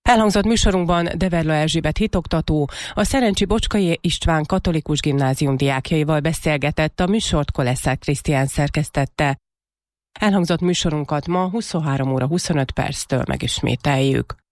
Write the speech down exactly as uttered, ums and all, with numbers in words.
Elhangzott műsorunkban Deverla Erzsébet hitoktató, a Szerencsi Bocskai István Katolikus Gimnázium diákjaival beszélgetett, a műsort Koleszák Krisztián szerkesztette. Elhangzott műsorunkat ma huszonhárom óra huszonöt perctől megismételjük.